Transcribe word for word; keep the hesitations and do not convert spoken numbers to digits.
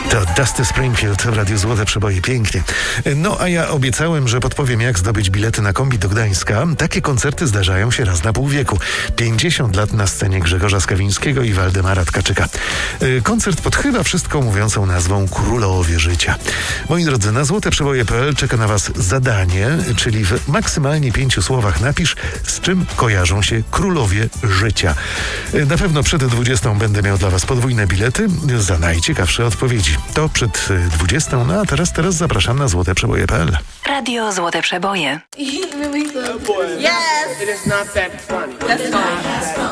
To Dusty Springfield w Radiu Złote Przeboje. Pięknie. No a ja obiecałem, że podpowiem, jak zdobyć bilety na kombi do Gdańska. Takie koncerty zdarzają się raz na pół wieku. pięćdziesiąt lat na scenie Grzegorza Skawińskiego i Waldemara Tkaczyka. Koncert pod chyba wszystko mówiącą nazwą Królowie Życia. Moi drodzy, na złote przeboje kropka p l czeka na Was zadanie, czyli w maksymalnie pięciu słowach napisz, z czym kojarzą się Królowie Życia. Na pewno przed dwudziestą będę miał dla Was podwójne bilety za najciekawsze odpowiedzi. To przed dwudziestą, no a teraz, teraz zapraszam na złote przeboje kropka p l. Radio Złote Przeboje. Yes! It is not that funny. That's fine.